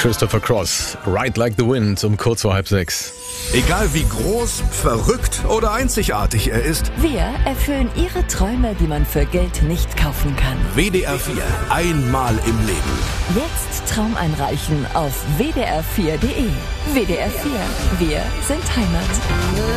Christopher Cross, Ride Like the Wind um kurz vor 5:30. Egal wie groß, verrückt oder einzigartig er ist, Wir erfüllen Ihre Träume, die man für Geld nicht kaufen kann. WDR 4, einmal im Leben. Jetzt Traum einreichen auf wdr4.de. WDR 4, wir sind Heimat.